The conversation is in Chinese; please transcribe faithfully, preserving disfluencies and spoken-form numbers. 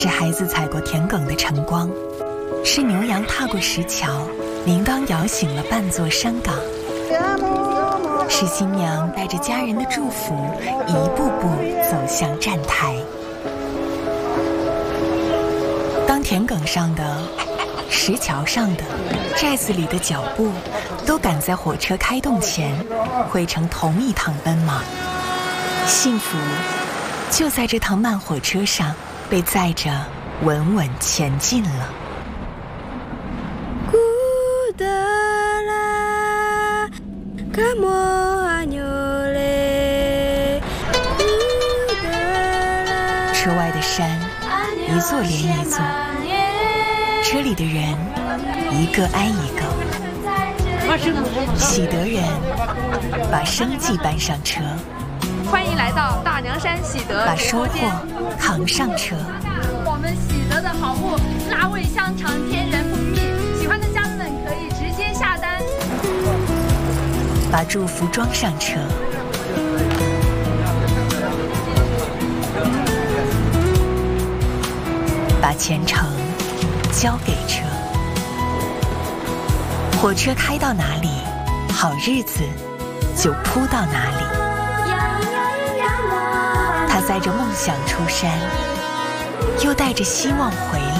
是孩子踩过田埂的晨光，是牛羊踏过石桥，铃铛摇醒了半座山岗，是新娘带着家人的祝福，一步步走向站台。当田埂上的、石桥上的、寨子里的脚步，都赶在火车开动前，汇成同一趟奔忙。幸福就在这趟慢火车上，被载着稳稳前进了。车外的山，一座连一座，车里的人，一个挨一个。喜得人把生计搬上车， 欢迎来到大娘山喜得把收获扛上车。 我们喜得的好物，辣味香肠、天然蜂蜜，喜欢的家人们可以直接下单。 把祝福装上车，把前程交给车。火车开到哪里，好日子就铺到哪里。他载着梦想出山，又带着希望回来。